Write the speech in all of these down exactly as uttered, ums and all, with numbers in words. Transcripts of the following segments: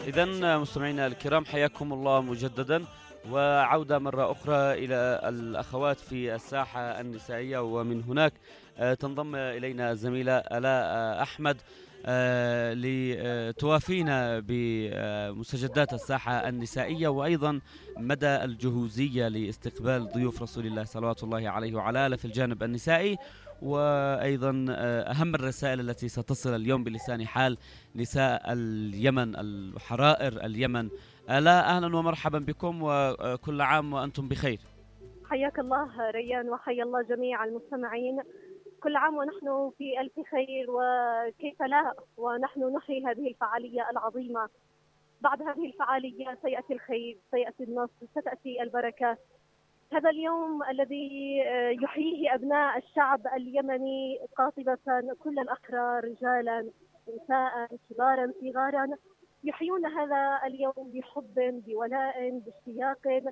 إذن مستمعينا الكرام، حياكم الله مجددا، وعودة مرة أخرى إلى الأخوات في الساحة النسائية. ومن هناك آه، تنضم إلينا الزميلة آلاء آه، أحمد آه، لتوافينا بمستجدات الساحة النسائية، وأيضا مدى الجهوزية لاستقبال ضيوف رسول الله صلوات الله عليه وعلى آله في الجانب النسائي، وأيضا آه، أهم الرسائل التي ستصل اليوم بلسان حال نساء اليمن، الحرائر اليمن. لا، أهلا ومرحبا بكم، وكل عام وأنتم بخير. حياك الله ريان، وحيا الله جميع المستمعين. كل عام ونحن في ألف خير، وكيف لا ونحن نحيي هذه الفعالية العظيمة. بعد هذه الفعالية سيأتي الخير، سيأتي النصر، ستأتي البركة. هذا اليوم الذي يحييه أبناء الشعب اليمني قاطبة، كل الأحرار، رجالا نساء كبارا صغارا، يحيون هذا اليوم بحب، بولاء، باشتياق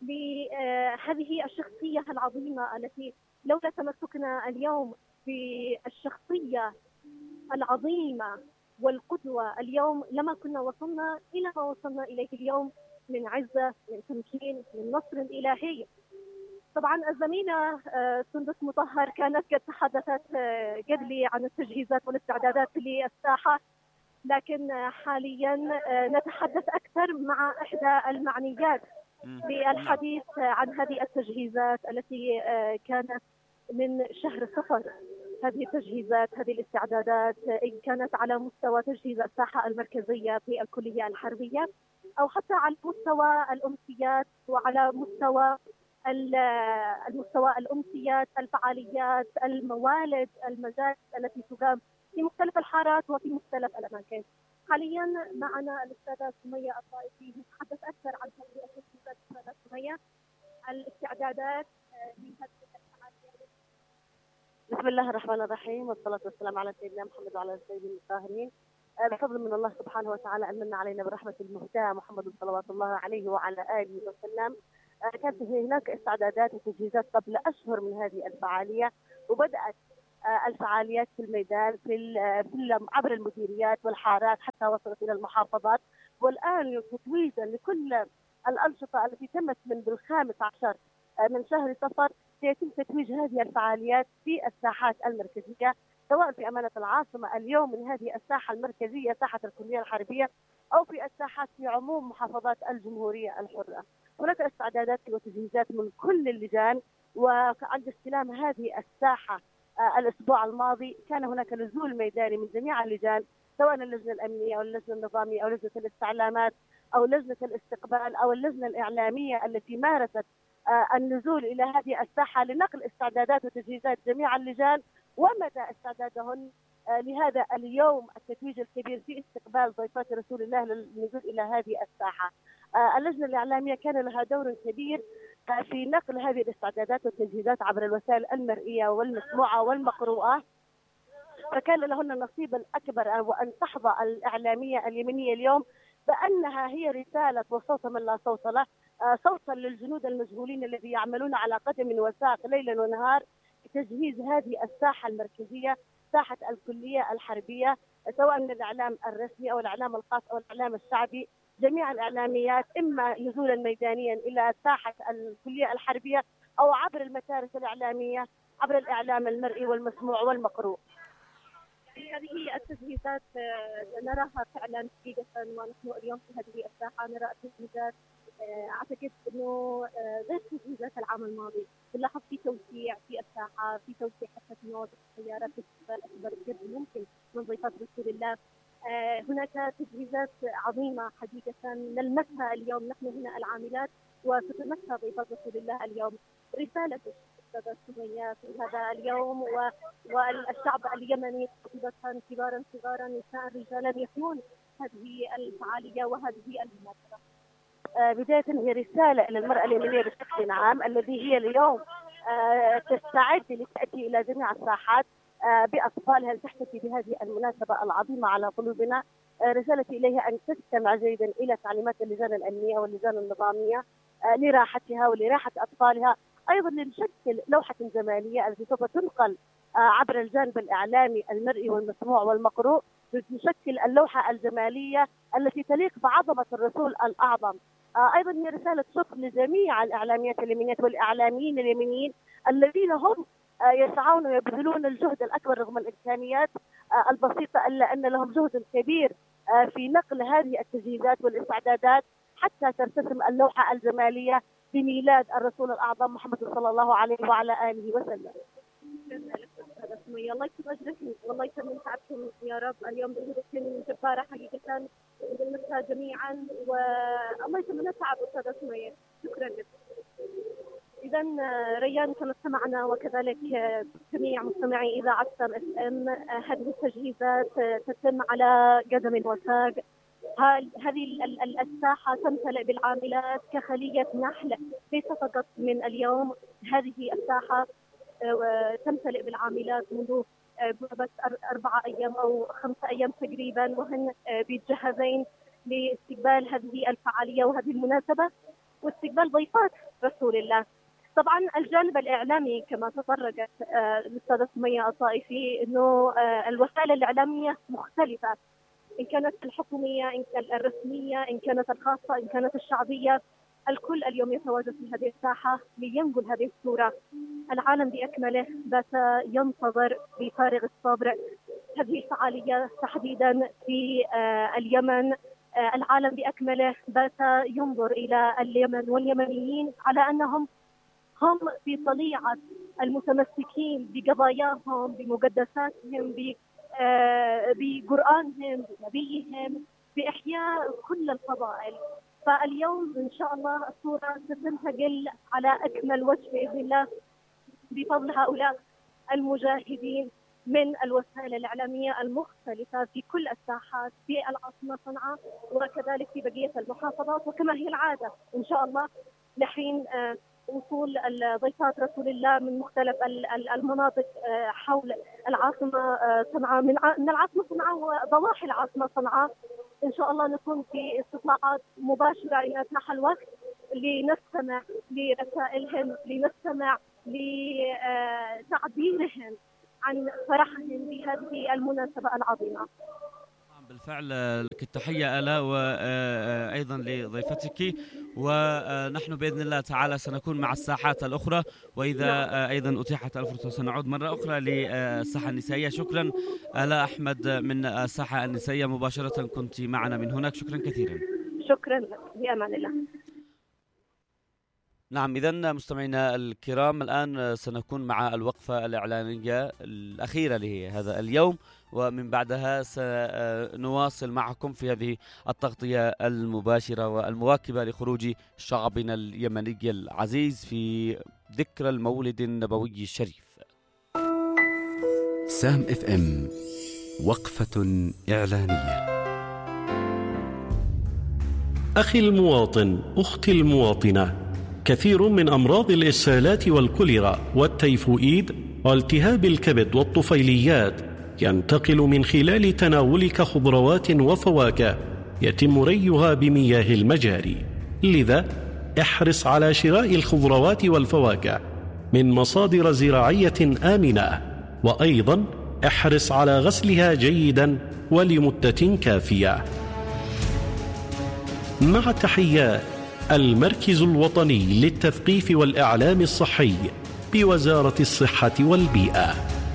لهذه الشخصية العظيمة التي لولا تمسكنا اليوم بالشخصية العظيمة والقدوة اليوم لما كنا وصلنا إلى ما وصلنا إليه اليوم من عزة، من تمكين، من نصر إلهي. طبعا الزميلة آه، سندس مطهر كانت قد تحدثت آه، قبلي عن التجهيزات والاستعدادات للساحة، لكن آه، حاليا آه، نتحدث أكثر مع إحدى المعنيات للحديث عن هذه التجهيزات التي آه، كانت من شهر صفر. هذه التجهيزات، هذه الاستعدادات، إن كانت على مستوى تجهيز الساحة المركزية في الكلية الحربية، أو حتى على مستوى الأمسيات، وعلى مستوى المستوى الأمسيات، الفعاليات، الموالد، المجالس التي تقام في مختلف الحارات وفي مختلف الأماكن. حاليا معنا الأستاذة سمية الطائفي نتحدث أكثر عن هذه التجهيزات. أستاذة سمية، الاستعدادات لهذه الفعاليات. بسم الله الرحمن الرحيم، والصلاة والسلام على سيدنا محمد وعلى سيدنا الطاهرين. بفضل من الله سبحانه وتعالى أن من علينا برحمة المهدى محمد صلوات الله عليه وعلى آله وسلم. كانت هناك استعدادات وتجهيزات قبل أشهر من هذه الفعالية، وبدأت الفعاليات في الميدان في عبر المديريات والحارات حتى وصلت إلى المحافظات، والآن تتويجا لكل الأنشطة التي تمت من بالخامس عشر من شهر صفر سيتم تتويج هذه الفعاليات في الساحات المركزية، سواء في أمانة العاصمة اليوم من هذه الساحة المركزية ساحة الكلية الحربية، أو في الساحات في عموم محافظات الجمهورية الحرة. هناك استعدادات وتجهيزات من كل اللجان، وعند استلام هذه الساحة الأسبوع الماضي كان هناك نزول ميداني من جميع اللجان، سواء اللجنة الأمنية أو اللجنة النظامية أو لجنة الاستعلامات أو لجنة الاستقبال أو اللجنة الإعلامية التي مارست النزول إلى هذه الساحة لنقل استعدادات وتجهيزات جميع اللجان ومدى استعدادهن لهذا اليوم التتويج الكبير في استقبال ضيفات رسول الله للنزول إلى هذه الساحة. اللجنة الإعلامية كان لها دور كبير في نقل هذه الاستعدادات والتجهيزات عبر الوسائل المرئية والمسموعة والمقروءة، فكان لهن النصيب الأكبر وأن تحظى الإعلامية اليمنية اليوم بأنها هي رسالة وصوت من لا صوت له، صوتا للجنود المجهولين الذي يعملون على قدم وساق ليلا ونهار لتجهيز هذه الساحة المركزية، ساحة الكلية الحربية، سواء من الإعلام الرسمي أو الإعلام الخاص أو الإعلام الشعبي. جميع الإعلاميات إما نزولا ميدانيا إلى ساحة الكلية الحربية أو عبر المتارس الإعلامية عبر الإعلام المرئي والمسموع والمقروء. هذه التجهيزات نراها فعلا حقيقة، ونحن اليوم في هذه الساحة نرى التجهيزات أعتقد أنه غير تجهيزات العام الماضي. نلاحظ في توسيع في الساحة، في توسيع حتى في مواقف السيارات باستقبال أكبر قدر ممكن من ضيفات رسول الله. هناك تجهيزات عظيمة حقيقة نلمسها اليوم نحن هنا العاملات، وتتمسها ضيفات رسول الله اليوم. رسالة أستاذة سمية في هذا اليوم والشعب اليمني قطبة كبارا صغارا نساء رجالا يحيون هذه الفعالية وهذه المناسبة. بداية هي رسالة إلى المرأة اليمنية بشكل عام الذي هي اليوم تستعد لتأتي إلى جميع الساحات بأطفالها لتحتفي بهذه المناسبة العظيمة على قلوبنا. رسالتي إليها أن تستمع جيدا إلى تعليمات اللجان الأمنية واللجان النظامية لراحتها ولراحة أطفالها، أيضا لنشكل لوحة جمالية التي سوف تنقل عبر الجانب الإعلامي المرئي والمسموع والمقروء تشكل اللوحة الجمالية التي تليق بعظمة الرسول الأعظم. أيضا هي رسالة شكر لجميع الإعلاميات اليمنيات والإعلاميين اليمنيين الذين هم يسعون ويبذلون الجهد الأكبر رغم الإمكانيات البسيطة، إلا أن لهم جهد كبير في نقل هذه التجهيزات والاستعدادات حتى ترتسم اللوحة الجمالية بميلاد الرسول الأعظم محمد صلى الله عليه وعلى آله وسلم. الله يكتب أجركم والله يتمم تعبكم يا رب. اليوم جهودكم جبارة حقيقة بنمسها جميعا، والله يتمم تعب أستاذة سمية. شكرا لك. إذا ريان كما استمعنا وكذلك جميع مستمعي إذاعة سام اف ام، هذه التجهيزات تتم على قدم وساق. هذه الساحة تمتلئ بالعاملات كخلية نحل، ليس فقط من اليوم. هذه الساحة تمتلئ بالعاملات منذ بس أربعة أيام أو خمسة أيام تقريبا، وهن بيتجهزين لاستقبال هذه الفعالية وهذه المناسبة واستقبال ضيفات رسول الله. طبعا الجانب الإعلامي كما تطرقت الأستاذة سمية الطائفي، أنه الوسائل الإعلامية مختلفة، إن كانت الحكومية، إن كانت الرسمية، إن كانت الخاصة، إن كانت الشعبية، الكل اليوم يتواجد في هذه الساحة لينقل هذه الصورة. العالم بأكمله بات ينتظر بفارغ الصبر هذه الفعالية تحديدا في اليمن. العالم بأكمله بات ينظر إلى اليمن واليمنيين على أنهم هم في طليعة المتمسكين بقضاياهم، بمقدساتهم، بقرآنهم، بنبيهم، بإحياء كل الفضائل. فاليوم إن شاء الله الصورة ستنتقل على أكمل وجه بإذن الله بفضل هؤلاء المجاهدين من الوسائل الإعلامية المختلفة في كل الساحات في العاصمة صنعاء وكذلك في بقية المحافظات. وكما هي العادة إن شاء الله لحين وصول ضيفات رسول الله من مختلف المناطق حول العاصمة صنعاء، من العاصمة صنعاء وضواحي العاصمة صنعاء، إن شاء الله نكون في استطلاعات مباشرة إن أتاح الوقت لنستمع لرسائلهم، لنستمع لتعبيرهم عن فرحهم بهذه المناسبة العظيمة. بالفعل لك التحية آلاء، وأيضا لضيفتك، ونحن بإذن الله تعالى سنكون مع الساحات الأخرى، وإذا أيضا أتيحت الفرصة سنعود مرة أخرى للساحة النسائية. شكرا آلاء أحمد من الساحة النسائية مباشرة، كنت معنا من هناك، شكرا كثيرا. شكرا لك، بأمان الله. نعم، إذن مستمعينا الكرام الآن سنكون مع الوقفة الإعلانية الأخيرة لهذا اليوم، ومن بعدها سنواصل معكم في هذه التغطية المباشرة والمواكبة لخروج شعبنا اليمني العزيز في ذكرى المولد النبوي الشريف. سام اف ام، وقفة إعلانية. أخي المواطن، أختي المواطنة، كثير من أمراض الإسهالات والكوليرا والتيفوئيد والتهاب الكبد والطفيليات ينتقل من خلال تناولك خضروات وفواكه يتم ريها بمياه المجاري. لذا احرص على شراء الخضروات والفواكه من مصادر زراعية آمنة، وأيضا احرص على غسلها جيدا ولمدة كافية. مع تحيات المركز الوطني للتثقيف والإعلام الصحي بوزارة الصحة والبيئة.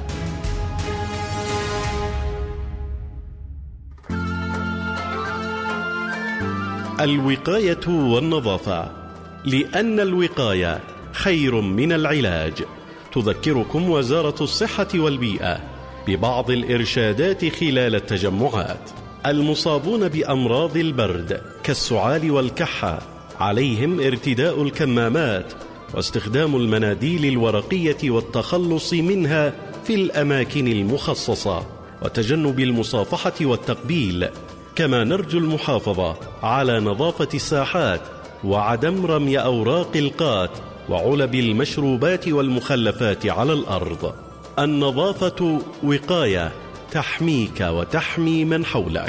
الوقاية والنظافة، لأن الوقاية خير من العلاج. تذكركم وزارة الصحة والبيئة ببعض الإرشادات خلال التجمعات. المصابون بأمراض البرد كالسعال والكحة عليهم ارتداء الكمامات واستخدام المناديل الورقية والتخلص منها في الأماكن المخصصة، وتجنب المصافحة والتقبيل. كما نرجو المحافظة على نظافة الساحات وعدم رمي أوراق القات وعلب المشروبات والمخلفات على الأرض. النظافة وقاية تحميك وتحمي من حولك.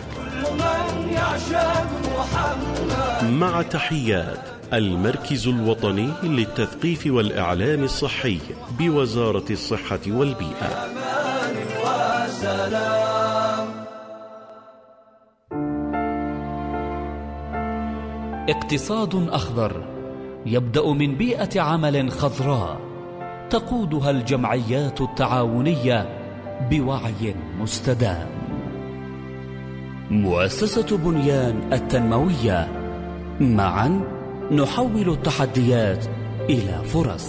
مع تحيات المركز الوطني للتثقيف والإعلام الصحي بوزارة الصحة والبيئة. اقتصاد أخضر يبدأ من بيئة عمل خضراء تقودها الجمعيات التعاونية بوعي مستدام. مؤسسة بنيان التنموية، معا نحول التحديات إلى فرص.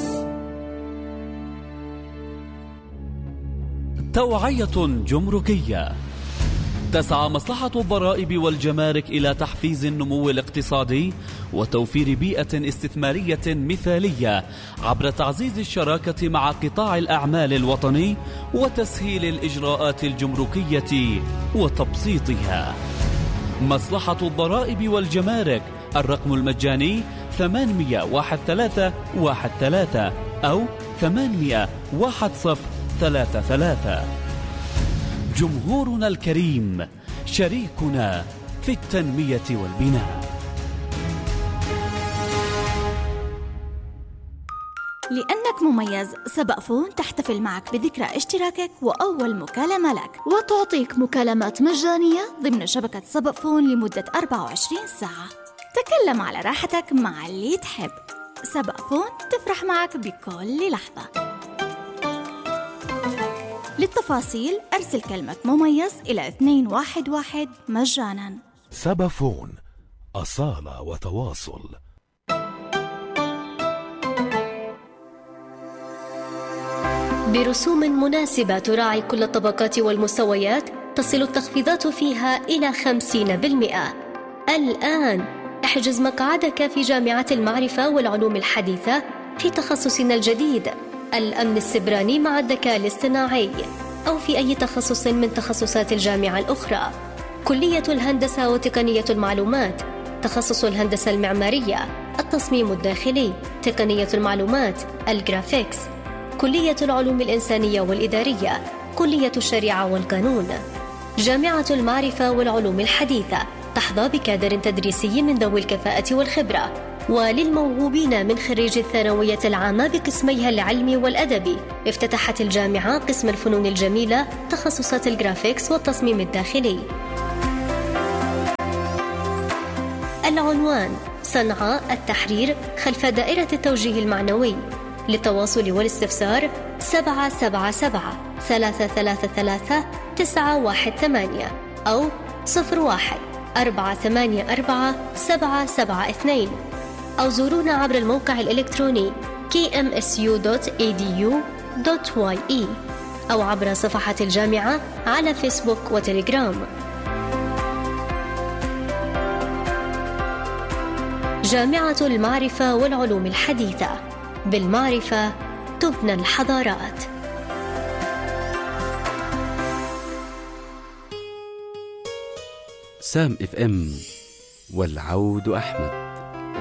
توعية جمركية. تسعى مصلحة الضرائب والجمارك إلى تحفيز النمو الاقتصادي وتوفير بيئة استثمارية مثالية عبر تعزيز الشراكة مع قطاع الأعمال الوطني وتسهيل الإجراءات الجمركية وتبسيطها. مصلحة الضرائب والجمارك، الرقم المجاني ثمانمئة واحد ثلاثة واحد ثلاثة أو ثمانمئة واحد صفر ثلاثة ثلاثة. جمهورنا الكريم شريكنا في التنمية والبناء. لأنك مميز، سبأفون تحتفل معك بذكرى اشتراكك وأول مكالمة لك، وتعطيك مكالمات مجانية ضمن شبكة سبأفون لمدة أربعة وعشرين ساعة. تكلم على راحتك مع اللي تحب. سبأفون تفرح معك بكل لحظة. للتفاصيل أرسل كلمة مميز إلى اثنين واحد واحد مجانا. سبأفون، أصالة وتواصل. برسوم مناسبة تراعي كل الطبقات والمستويات، تصل التخفيضات فيها إلى خمسين بالمئة. الآن احجز مقعدك في جامعة المعرفة والعلوم الحديثة في تخصصنا الجديد الأمن السبراني مع الذكاء الاصطناعي، أو في أي تخصص من تخصصات الجامعة الأخرى. كلية الهندسة وتقنية المعلومات، تخصص الهندسة المعمارية، التصميم الداخلي، تقنية المعلومات، الجرافيكس. كلية العلوم الإنسانية والإدارية، كلية الشريعة والقانون. جامعة المعرفة والعلوم الحديثة تحظى بكادر تدريسي من ذوي الكفاءة والخبرة. وللموهوبين من خريج الثانوية العامة بقسميها العلمي والأدبي، افتتحت الجامعة قسم الفنون الجميلة، تخصصات الجرافيكس والتصميم الداخلي. العنوان: صنعاء التحرير خلف دائرة التوجيه المعنوي. للتواصل والاستفسار سبعة سبعة سبعة ثلاثة ثلاثة ثلاثة تسعة واحد ثمانية أو صفر واحد أربعة ثمانية أربعة سبعة سبعة اثنين، أو زورونا عبر الموقع الإلكتروني كي إم إس يو دوت إي دي يو دوت واي إي أو عبر صفحة الجامعة على فيسبوك وتليجرام. جامعة المعرفة والعلوم الحديثة، بالمعرفة تبنى الحضارات. سام اف ام، والعود أحمد.